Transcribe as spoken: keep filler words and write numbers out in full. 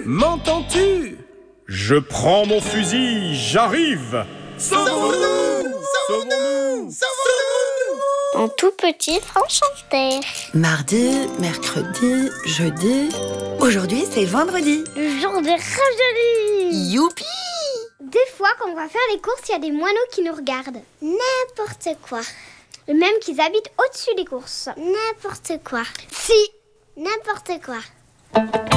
M'entends-tu? Je prends mon fusil, j'arrive. Sauvons-nous! Sauvons-nous! En tout petit Franchanterre. Mardi, mercredi, jeudi. Aujourd'hui, c'est vendredi. Le jour des rajelis. Youpi! Des fois, quand on va faire les courses, il y a des moineaux qui nous regardent. N'importe quoi. Même qu'ils habitent au-dessus des courses. N'importe quoi. Si, n'importe quoi.